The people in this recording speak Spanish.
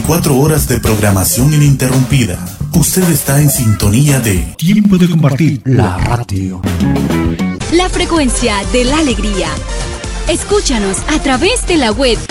24 horas de programación ininterrumpida. Usted está en sintonía de Tiempo de Compartir, la radio. La frecuencia de la alegría. Escúchanos a través de la web